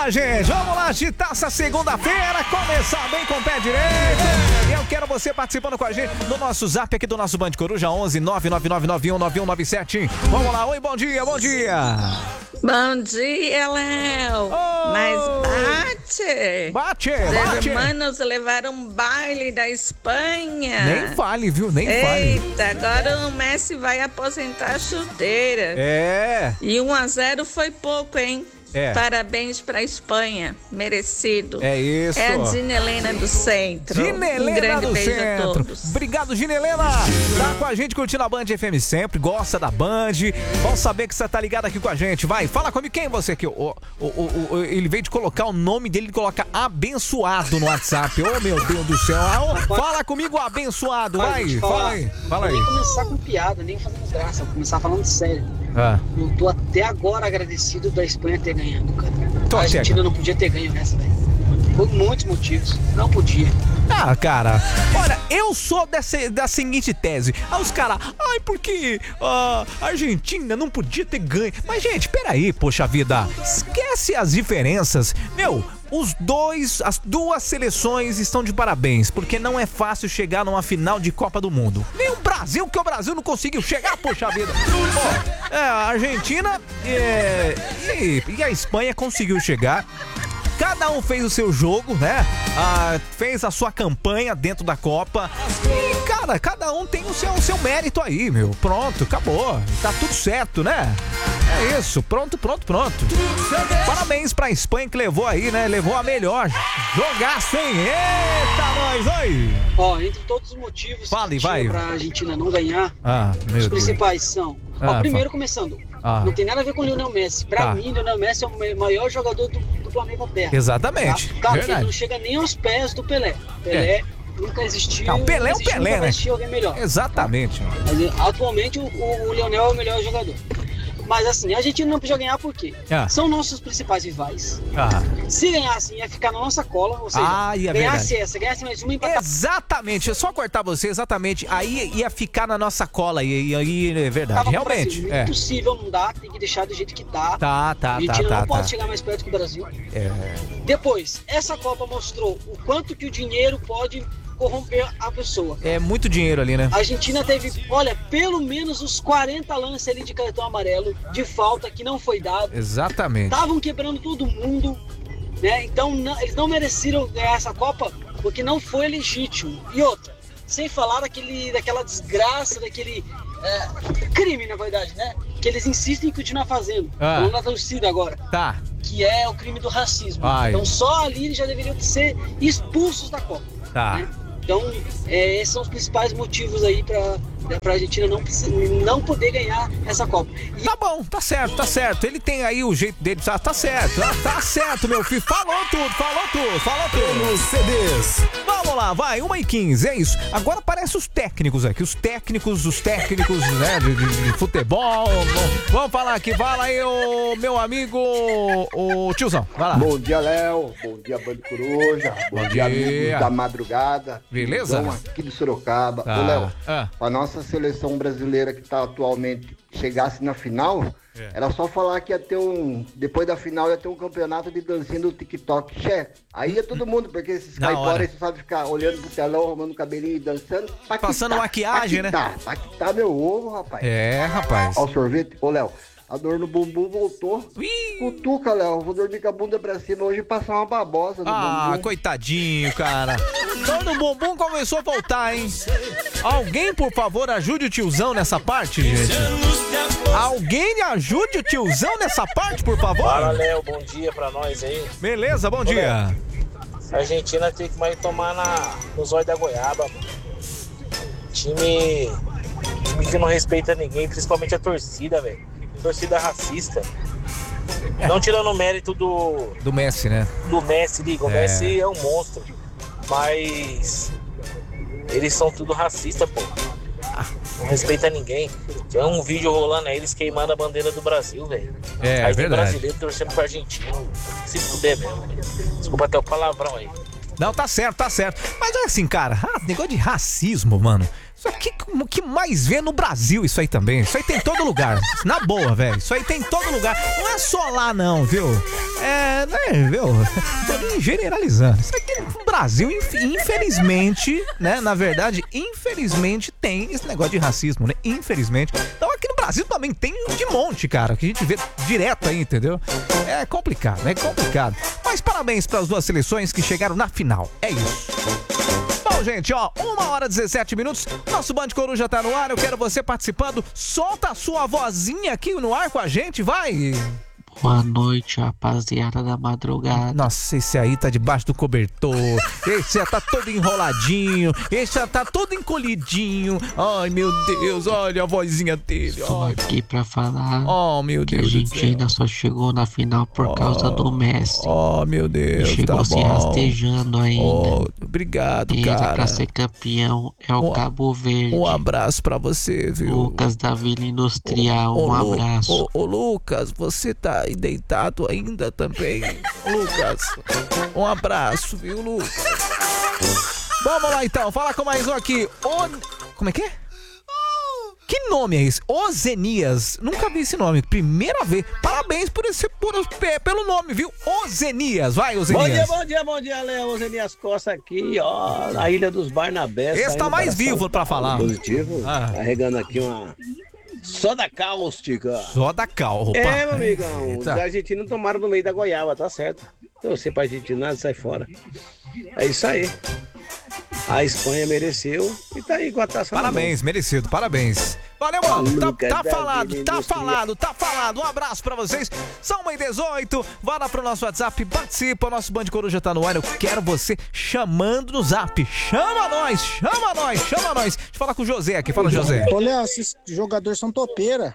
lá, gente. Vamos lá agitar essa segunda-feira. Começar bem com o pé direito. E eu quero você participando com a gente no nosso zap aqui do nosso Band Coruja 11 999919197. Vamos lá. Oi, bom dia, bom dia. Bom dia, Léo. Oh. Mas bate. Os hermanos levaram baile da Espanha. Nem fale, viu? Nem fale. Eita, agora o Messi vai aposentar a chuteira. É. E 1-0 foi pouco, hein? É. Parabéns pra Espanha, merecido. É isso. É a Gina Helena do Centro. Gina Helena um grande do beijo Centro. a todos. Obrigado, Gina Helena. Tá com a gente curtindo a Band FM sempre, gosta da Band. Vamos saber que você tá ligado aqui com a gente. Vai, fala comigo, quem é você aqui? Ele veio de colocar o nome dele, ele coloca abençoado no WhatsApp. Ô, meu Deus do céu. Fala comigo, abençoado. Vai, fala aí. Fala aí. Nem começar com piada, nem fazendo graça, vou começar falando sério. Eu tô até agora agradecido da Espanha ter ganhado, cara. A Argentina não podia ter ganho nessa, velho. Por muitos motivos. Não podia. Ah, cara, olha, eu sou da seguinte tese. Os caras, porque a Argentina não podia ter ganho. Mas, gente, peraí, poxa vida. Esquece as diferenças. Meu, as duas seleções estão de parabéns, porque não é fácil chegar numa final de Copa do Mundo. Nem o Brasil, que o Brasil não conseguiu chegar, poxa vida. A Argentina e a Espanha conseguiu chegar. Cada um fez o seu jogo, né? Fez a sua campanha dentro da Copa. E, cara, cada um tem o seu mérito aí, meu. Pronto, acabou. Tá tudo certo, né? É isso, pronto. Parabéns pra Espanha que levou aí, né? Levou a melhor. Jogaço, hein? Eita, nós, oi! Entre todos os motivos vai. Pra Argentina não ganhar, os principais são... primeiro começando, não tem nada a ver com o Lionel Messi. Pra mim, o Lionel Messi é o maior jogador do planeta Terra. Exatamente. Tá? Ele não chega nem aos pés do Pelé. Pelé nunca existiu. O Pelé é o Pelé, né? Alguém melhor. Exatamente. Tá? Mas, atualmente o Lionel é o melhor jogador. Mas assim, a Argentina não podia ganhar por quê? São nossos principais rivais. Se ganhassem, ia ficar na nossa cola, ou seja, ganhasse mais uma, empatar. Exatamente, é só cortar você, exatamente. Aí ia ficar na nossa cola, e aí é verdade, realmente. É impossível, não dá, tem que deixar do jeito que tá. Tá. A Argentina não pode chegar mais perto que o Brasil. Depois, essa Copa mostrou o quanto que o dinheiro pode corromper a pessoa. É muito dinheiro ali, né? A Argentina teve, pelo menos uns 40 lances ali de cartão amarelo, de falta, que não foi dado. Exatamente. Estavam quebrando todo mundo, né? Então eles não mereceram ganhar essa Copa porque não foi legítimo. E outra, sem falar daquela desgraça, daquele crime, na verdade, né? Que eles insistem em continuar fazendo. Falando da torcida agora. Tá. Que é o crime do racismo. Então só ali eles já deveriam ser expulsos da Copa. Tá. Né? Então, esses são os principais motivos aí pra Argentina não poder ganhar essa Copa. Tá bom, tá certo. Ele tem aí o jeito dele, tá certo, meu filho. Falou tudo. Nos CDs. Vamos lá, vai, 1h15, é isso. Agora aparecem os técnicos aqui, os técnicos, né, de futebol. Vamos falar aqui, fala aí, o meu amigo, o tiozão, vai lá. Bom dia, Léo. Bom dia, Band Coruja. Bom dia, amigos da madrugada. Beleza? Então, aqui de Sorocaba. Ô, Léo, a nossa seleção brasileira que tá atualmente chegasse na final, era só falar que ia ter depois da final ia ter um campeonato de dancinha do TikTok. Aí ia todo mundo, porque esses caiporas aí, você sabe ficar olhando pro telão, arrumando o cabelinho e dançando. Passando maquiagem, né? Paquitar meu ovo, rapaz. Rapaz. Ó o sorvete. Ô, Léo, a dor no bumbum voltou. Cutuca, Léo. Vou dormir com a bunda pra cima hoje e passar uma babosa no bumbum. Coitadinho, cara. Dor no bumbum começou a voltar, hein? Alguém, por favor, ajude o tiozão nessa parte, gente. Alguém ajude o tiozão nessa parte, por favor. Fala, Léo. Bom dia pra nós aí. Beleza, bom dia. A Argentina tem que mais tomar no zóio da goiaba, mano. Time que não respeita ninguém, principalmente a torcida, velho. Torcida racista. Não tirando o mérito do Messi, né? Do Messi, liga. O Messi é um monstro. Mas eles são tudo racista, pô. Não respeita ninguém. Tem um vídeo rolando aí, eles queimando a bandeira do Brasil, velho. Aí tem brasileiro torcendo pro argentino. Se fuder mesmo. Desculpa até o palavrão aí. Não, tá certo. Mas é assim, cara, negócio de racismo, mano. Isso aqui, o que mais vê no Brasil, isso aí também. Isso aí tem em todo lugar. Na boa, velho. Isso aí tem em todo lugar. Não é só lá, não, viu? viu? Tô generalizando. Isso aqui no Brasil, infelizmente, né? Na verdade, infelizmente tem esse negócio de racismo, né? Infelizmente. Então aqui no Brasil também tem de monte, cara, que a gente vê direto aí, entendeu? É complicado. Mas parabéns para as duas seleções que chegaram na final. É isso. Bom, gente, ó, 1h17. Nosso Band Coruja tá no ar. Eu quero você participando. Solta a sua vozinha aqui no ar com a gente, vai! Boa noite, rapaziada da madrugada. Nossa, esse aí tá debaixo do cobertor. Esse já tá todo enroladinho. Esse já tá todo encolhidinho. Ai, meu Deus, olha a vozinha dele. Estou aqui pra falar meu que Deus, a gente ainda só chegou na final por causa do Messi. Meu Deus, chegou tá se bom. rastejando ainda. Obrigado, Ele cara. pra ser campeão é o Cabo Verde. Um abraço pra você, viu? Lucas da Vila Industrial, um abraço. Ô, Lucas, você tá aí deitado ainda também? Lucas, um abraço, viu, Lucas? Vamos lá, então. Fala com mais um aqui. Como é que é? Que nome é esse? Ozenias. Nunca vi esse nome. Primeira vez. Parabéns pelo nome, viu? Ozenias. Vai, Ozenias. Bom dia, Léo. Ozenias Costa aqui, ó, na Ilha dos Barnabés. Esse tá mais vivo pra falar. Positivo. Carregando aqui uma soda cáustica. Soda cáustica. Meu amigão. Os argentinos tomaram no meio da goiaba, tá certo. Torcer pra Argentina, sai fora. É isso aí. A Espanha mereceu e tá aí com a taça. Parabéns, merecido, parabéns. Valeu, mano. Tá falado. Um abraço pra vocês. São 1h18. Vai lá pro nosso WhatsApp, participa. O nosso Band Coruja tá no ar. Eu quero você chamando no zap. Chama nós. Deixa eu falar com o José aqui. Fala, José. Ô, Léo, esses jogadores são topeira.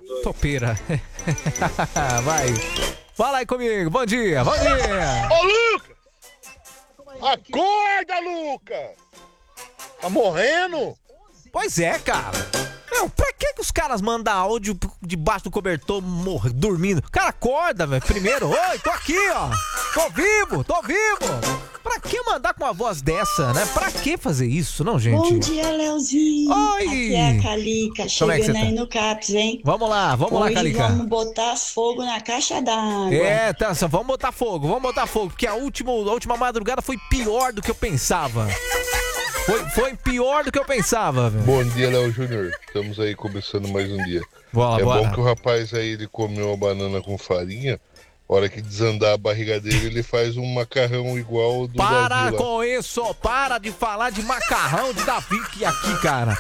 Vai. Fala aí comigo. Bom dia. Ô, Lucas! Acorda, Lucas! Tá morrendo? Pois é, cara. Pra que os caras mandam áudio debaixo do cobertor dormindo? Cara, acorda, velho. Primeiro, oi, tô aqui, ó. Tô vivo. Pra que mandar com uma voz dessa, né? Pra que fazer isso, não, gente? Bom dia, Leozinho. Oi. Aqui é a Calica, chegando aí no CAPS, hein? Vamos lá, Calica. Vamos botar fogo na caixa d'água. Vamos botar fogo, porque a última madrugada foi pior do que eu pensava. Foi pior do que eu pensava, velho. Bom dia, Léo Júnior. Estamos aí começando mais um dia. Bora. Bom que o rapaz aí, ele comeu uma banana com farinha. Hora que desandar a barriga dele, ele faz um macarrão igual do Para Davi com isso, para de falar de macarrão de Davi aqui, cara.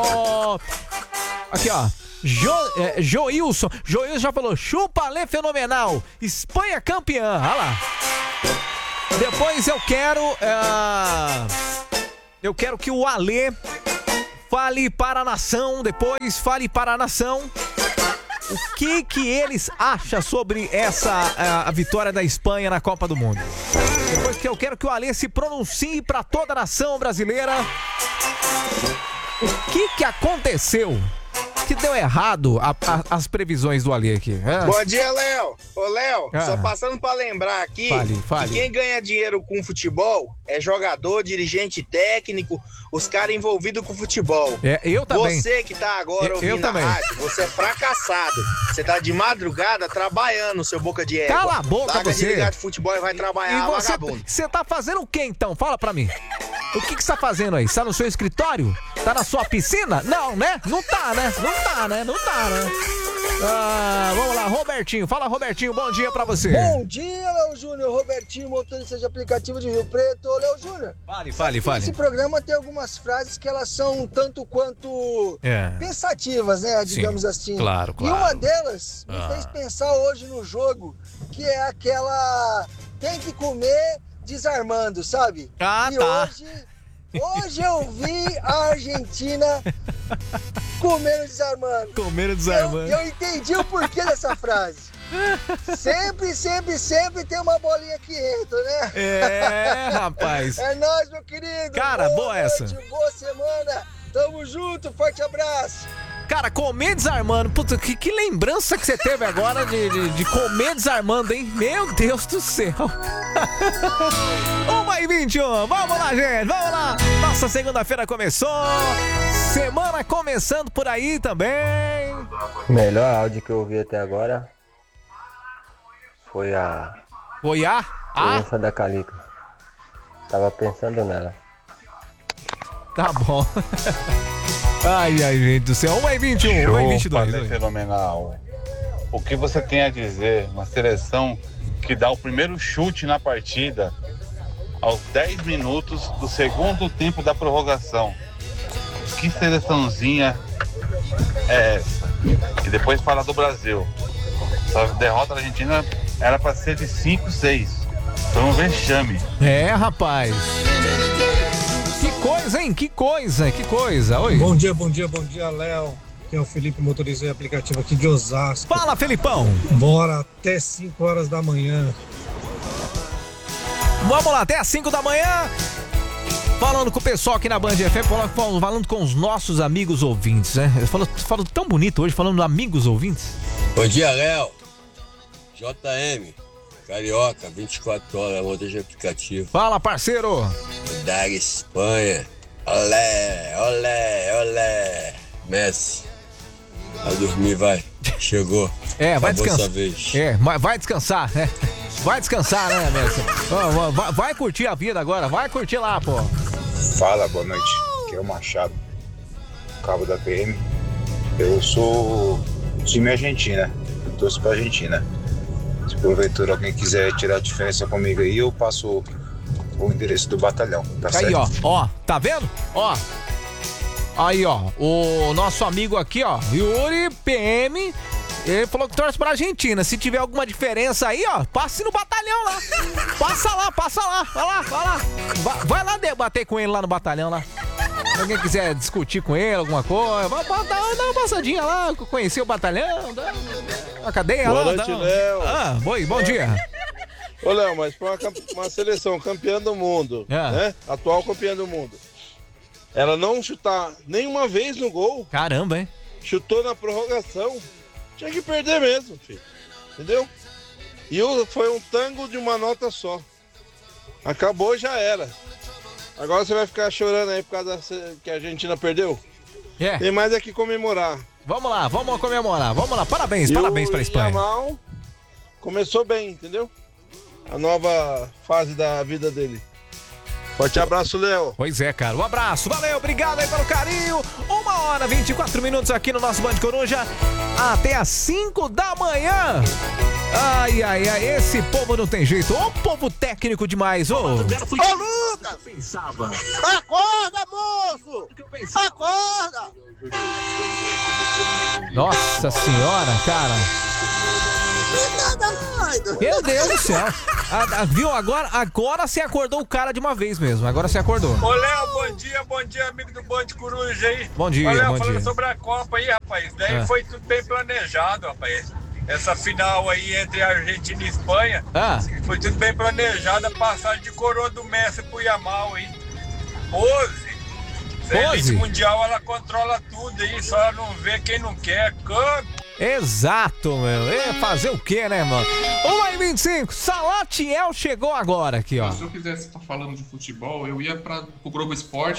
Aqui, ó. Joilson já falou, chupa Lê fenomenal, Espanha campeã, olha lá. Depois eu quero que o Alê fale para a nação, o que eles acham sobre a vitória da Espanha na Copa do Mundo. Depois que eu quero que o Alê se pronuncie para toda a nação brasileira. O que aconteceu? Que deu errado as previsões do Alê aqui. Bom dia, Léo. Ô, Léo, só passando pra lembrar aqui que quem ganha dinheiro com futebol é jogador, dirigente técnico, os caras envolvidos com futebol. Eu também. Você que tá agora ouvindo a rádio, você é fracassado. Você tá de madrugada trabalhando, seu boca de égua. Cala a boca, Larga você. de ligar de futebol e vai trabalhar, vagabundo. Você tá fazendo o que então? Fala pra mim. O que você tá fazendo aí? Está no seu escritório? Tá na sua piscina? Não, né? Não tá, né? Vamos lá, Robertinho. Fala, Robertinho, bom dia pra você. Bom dia, Léo Júnior. Robertinho, motorista de aplicativo de Rio Preto. Ô, Léo Júnior. Fale. Esse programa tem algumas frases que elas são tanto quanto pensativas, né? Digamos assim. Claro. E uma delas me fez pensar hoje no jogo, que é aquela tem que comer desarmando, sabe? Hoje eu vi a Argentina comendo desarmando. Eu entendi o porquê dessa frase. Sempre tem uma bolinha que entra, né? Rapaz. É nóis, meu querido. Cara, boa essa. Boa semana. Tamo junto, forte abraço. Cara, comer desarmando. Puta, que lembrança que você teve agora de comer desarmando, hein? Meu Deus do céu. 1h21. Vamos lá, gente. Vamos lá. Nossa segunda-feira começou. Semana começando por aí também. O melhor áudio que eu ouvi até agora foi a Goiá? Criança da Calica. Tava pensando nela. Tá bom. Ai, gente do céu. 1h21, 1h22. Fenomenal. O que você tem a dizer? Uma seleção que dá o primeiro chute na partida aos 10 minutos do segundo tempo da prorrogação. Que seleçãozinha é essa? E depois falar do Brasil. Essa derrota da Argentina era para ser de 5-6. Foi um vexame. É, rapaz. Que coisa, hein? Que coisa. Oi. Bom dia, Léo. Aqui é o Felipe, motorista de aplicativo aqui de Osasco. Fala, Felipão. Bora até 5 horas da manhã. Vamos lá, até às 5 da manhã. Falando com o pessoal aqui na Band FM, falando com os nossos amigos ouvintes, né? Eu falo tão bonito hoje, falando amigos ouvintes. Bom dia, Léo. JM, Carioca, 24 horas, motor de aplicativo. Fala, parceiro. Da Espanha. Olé. Messi. Vai dormir, vai. Chegou. Vai descansar. Sua vez. Vai descansar, né? Vai descansar, né, Messi? Vai curtir a vida agora, vai curtir lá, pô. Fala, boa noite. Aqui é o Machado, cabo da PM. Eu sou time Argentina, eu torço pra Argentina. Se porventura alguém quiser tirar a diferença comigo aí, eu passo o endereço do batalhão, tá certo? Aí, ó, tá vendo? Ó. Aí, ó, o nosso amigo aqui, ó, Yuri PM, ele falou que torce pra Argentina. Se tiver alguma diferença aí, ó, passe no batalhão lá. Passa lá. Vai lá. Vai lá debater com ele lá no batalhão lá. Se alguém quiser discutir com ele alguma coisa, vai dar uma passadinha lá, conhecer o batalhão, dá uma cadeia lá. Boa noite, Léo. Bom dia. Ô, Léo, mas pra uma seleção campeã do mundo, né? Atual campeã do mundo. Ela não chutar nenhuma vez no gol. Caramba, hein? Chutou na prorrogação. Tinha que perder mesmo, filho. Entendeu? E foi um tango de uma nota só. Acabou, já era. Agora você vai ficar chorando aí por causa que a Argentina perdeu? Tem mais é que comemorar. Vamos lá, vamos comemorar. Vamos lá, parabéns pra Espanha. O Yamal começou bem, entendeu? A nova fase da vida dele. Forte abraço, Léo. Pois é, cara. Um abraço. Valeu, obrigado aí pelo carinho. 1h24 aqui no nosso Band Coruja. Até às 5 da manhã. Ai, esse povo não tem jeito. Ô, povo técnico demais, ô. Ô, Lucas! Acorda, moço! Acorda! Nossa senhora, cara. Meu Deus do céu. Viu? Agora você acordou o cara de uma vez mesmo. Agora você acordou. Ô, Léo, bom dia, amigo do Band Coruja aí. Bom dia, Léo, falando sobre a Copa aí, rapaz. Daí foi tudo bem planejado, rapaz. Essa final aí entre a Argentina e a Espanha. Foi tudo bem planejado. A passagem de coroa do Messi pro Yamal aí. Pose. A elite mundial, ela controla tudo aí. Só ela não vê quem não quer. Exato, meu. Fazer o quê, né, mano? 1h25, Salatiel chegou agora aqui, ó. Se eu quisesse estar falando de futebol, eu ia pro Globo Esporte